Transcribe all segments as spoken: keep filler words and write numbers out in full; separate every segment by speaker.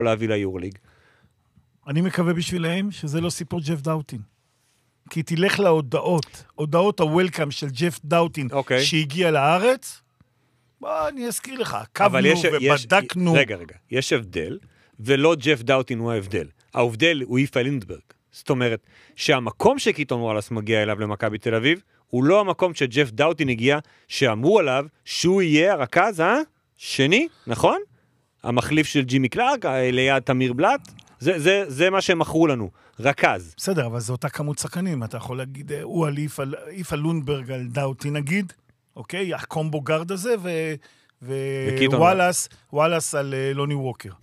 Speaker 1: להביא ליורליג.
Speaker 2: אני מקווה בשבילהם שזה לא סיפור ג'ף דאוטין. כי תלך להודעות, הודעות הוולקאם של ג'ף דאוטין,
Speaker 1: אוקיי.
Speaker 2: שהגיע לארץ, בוא, אני אזכיר לך, עקבנו ובדקנו.
Speaker 1: רגע, רגע, יש הבדל, ולא ג'ף דאוטין הוא ההבדל. ההבדל הוא איפה לינדברג. זאת אומרת, שהמקום שקיטון וואלאס מגיע אליו למכבי תל אביב, הוא לא המקום שג'ף דאוטין הגיע, שאמרו עליו שהוא יהיה הרכז, אה? שני, נכון? המחליף של ג'ימי קלארק, ליד תמיר בלט, זה, זה, זה מה שהם מכרו לנו, רכז.
Speaker 2: בסדר, אבל זו אותה כמות שחקנים, אתה יכול להגיד, הוא על איפה לונדברג על דאוטין נגיד, אוקיי? הקומבו גארד הזה, ו... ווואלאס, וואלאס על לוני ווקר.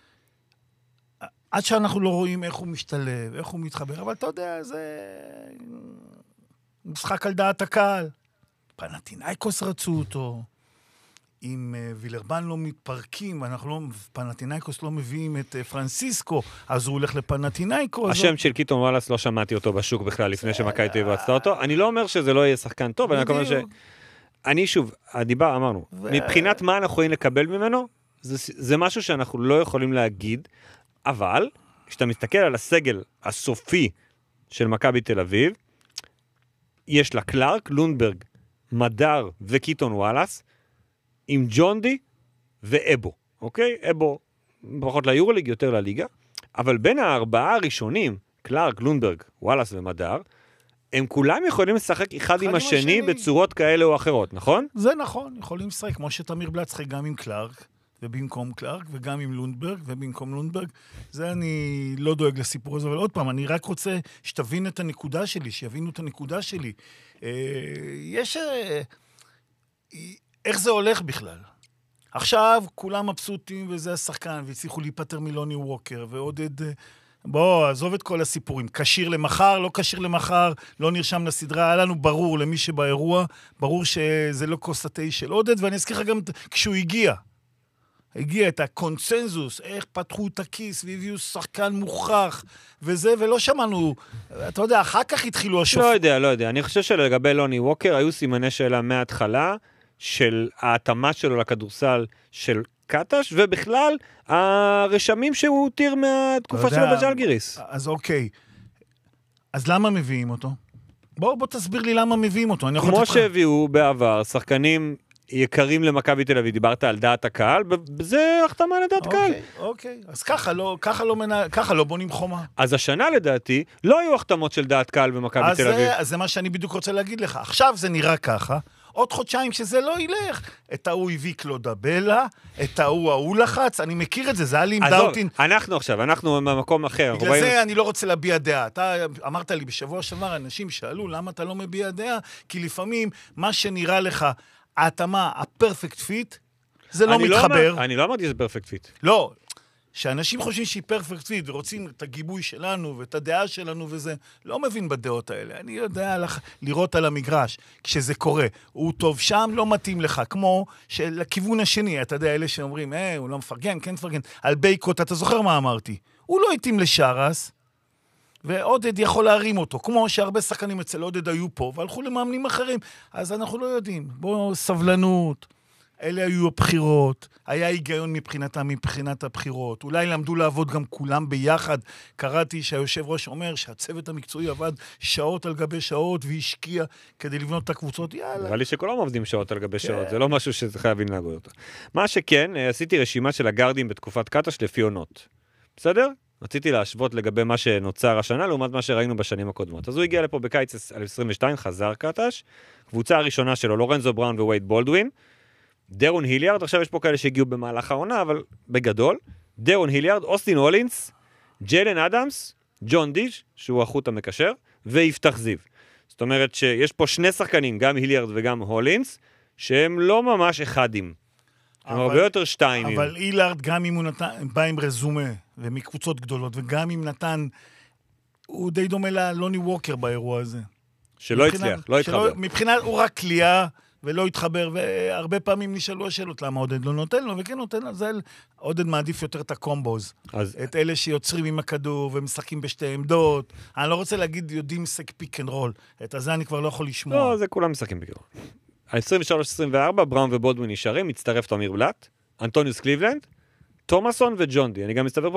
Speaker 2: עד שאנחנו לא רואים איך הוא משתלב, איך הוא מתחבר, אבל אתה יודע, זה משחק על דעת הקהל. פנתינייקוס רצו אותו, אם וילרבן לא מתפרקים, אנחנו לא, פנתינייקוס לא מביאים את פרנסיסקו, אז הוא הולך לפנתינייקוס.
Speaker 1: השם של קיטון וואלאס לא שמעתי אותו בשוק בכלל, לפני שמכבי תל אביב רצתה אותו. אני לא אומר שזה לא יהיה שחקן טוב, אני אומר ש... אני שוב, הדיבר אמרנו, מבחינת מה אנחנו יכולים לקבל ממנו, זה משהו שאנחנו לא יכולים להגיד, אבל, כשאתה מסתכל על הסגל הסופי של מכבי תל אביב, יש לה קלארק, לונדברג, מדר וקיטון וואלאס, עם ג'ונדי ואבו, אוקיי? אבו פחות ליורוליג, יותר לליגה, אבל בין הארבעה הראשונים, קלארק, לונדברג, וואלאס ומדר, הם כולם יכולים לשחק אחד עם השני בצורות כאלה או אחרות, נכון?
Speaker 2: זה נכון, יכולים לשחק, כמו שתמיר בלט שחק גם עם קלארק, ובמקום קלארק, וגם עם לונדברג, ובמקום לונדברג. זה אני לא דואג לסיפור הזה, אבל עוד פעם, אני רק רוצה שתבין את הנקודה שלי, שיבינו את הנקודה שלי. יש... איך זה הולך בכלל? עכשיו, כולם מבסוטים, וזה השחקן, והצליחו להיפטר מלוני ווקר, ועודד... בוא, עזוב את כל הסיפורים. קשיר למחר, לא קשיר למחר, לא נרשם לסדרה. היה לנו ברור למי שבאירוע, ברור שזה לא כוס התה של עודד, ואני אזכיר לך גם כשהוא הגיע. הגיע את הקונצנזוס, איך פתחו את הכיס והביאו שחקן מוכח וזה, ולא שמענו, אתה יודע, אחר כך התחילו השופט.
Speaker 1: לא יודע, לא יודע. אני חושב שלגבי לוני ווקר, היו סימני שאלה מההתחלה, של ההתאמה שלו לכדורסל של קטש, ובכלל, הרשמים שהוא הותיר מהתקופה שלו בג'לגיריס.
Speaker 2: אז אוקיי. אז למה מביאים אותו? בוא, בוא תסביר לי למה מביאים אותו.
Speaker 1: כמו שהביאו בעבר, שחקנים יקרים למכבי תל אביב, דיברת על דעת הקהל, וזה החתמה לדעת קהל.
Speaker 2: אוקיי, אז ככה לא, ככה לא מנע, ככה לא בונים חומה.
Speaker 1: אז השנה לדעתי, לא היו החתמות של דעת קהל במכבי תל אביב.
Speaker 2: אז זה מה שאני בדיוק רוצה להגיד לך. עכשיו זה נראה ככה, עוד חודשיים שזה לא ילך. את ההוא הביא קלודבלה, את ההוא ההוא לחץ, אני מכיר את זה, זה היה לי עם דאוטין.
Speaker 1: אנחנו עכשיו, אנחנו במקום אחר.
Speaker 2: בגלל זה אני לא רוצה להביע דעה. אתה אמרת לי בשבוע שעבר, אנשים שאלו, למה אתה לא מביע דעה? כי לפעמים מה שנראה לך, ההתאמה, הפרפקט פיט, זה לא מתחבר.
Speaker 1: אני לא אמרתי שזה פרפקט פיט.
Speaker 2: לא, שאנשים חושבים שהיא פרפקט פיט, ורוצים את הגיבוי שלנו, ואת הדעה שלנו וזה, לא מבין בדעות האלה. אני יודע לראות על המגרש, כשזה קורה. הוא טוב שם, לא מתאים לך, כמו שלכיוון השני, אתה יודע, אלה שאומרים, אה, הוא לא מפרגן, כן מפרגן. על בייקוט, אתה זוכר מה אמרתי? הוא לא התאים לשרס, ועודד יכול להרים אותו, כמו שהרבה שחקנים אצל עודד היו פה, והלכו למאמנים אחרים, אז אנחנו לא יודעים. בואו, סבלנות, אלה היו הבחירות, היה היגיון מבחינתם, מבחינת הבחירות, אולי למדו לעבוד גם כולם ביחד, קראתי שהיושב ראש אומר שהצוות המקצועי עבד שעות על גבי שעות, והשקיע כדי לבנות את הקבוצות, יאללה.
Speaker 1: נראה לי שכולם עובדים שעות על גבי שעות, זה לא משהו שחייבים להגוד אותו. מה שכן, עשיתי רשימה של הגארדים בתקופת קטש לפי עונות. בסדר? רציתי להשוות לגבי מה שנוצר השנה, לעומת מה שראינו בשנים הקודמות. אז הוא הגיע לפה בקיץ אלף עשרים ושתיים, חזר קטש, קבוצה הראשונה שלו, לורנזו בראון ווייד בולדווין, דרון היליארד, עכשיו יש פה כאלה שהגיעו במהלך העונה, אבל בגדול, דרון היליארד, אוסטין הולינס, ג'יילן אדמס, ג'ון דיג', שהוא החוט המקשר, ויפתח זיו. זאת אומרת שיש פה שני שחקנים, גם היליארד וגם הולינס, שהם לא ממש אחדים. הם הרבה יותר שתיים.
Speaker 2: אבל הילארד, גם אם הוא נתן, בא עם רזומה, ומקבוצות גדולות, וגם אם נתן, הוא די דומה ללוני ווקר באירוע הזה.
Speaker 1: שלא הצליח, לא התחבר.
Speaker 2: מבחינת הוא רק קליעה, ולא התחבר, והרבה פעמים נשאלו השאלות, למה עודד לא נותן לו, וכן נותן לו, זה עודד מעדיף יותר את הקומבוז. אז... את אלה שיוצרים עם הכדור, ומשחקים בשתי עמדות. אני לא רוצה להגיד, יודעים משחק פיק אנד רול. את הזה אני כבר לא יכול לשמוע.
Speaker 1: לא, זה כולם משחקים פיק אנד רול. ה-עשרים ושלוש עשרים וארבע, בראון ובולדווין נשארים, מצטרף תמיר בלט, אנטוניוס קליבלנד, תומאסון וג'ון די. אני גם מסתבר פה